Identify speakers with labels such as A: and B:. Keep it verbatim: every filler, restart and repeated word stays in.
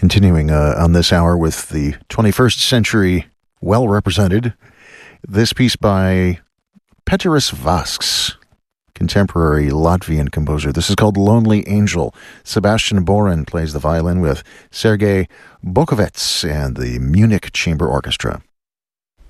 A: Continuing uh, on this hour with the twenty-first century well represented. This piece by Peteris Vasks, contemporary Latvian composer. This is called Lonely Angel. Sebastian Boren plays the violin with Sergei Bokovets and the Munich Chamber Orchestra.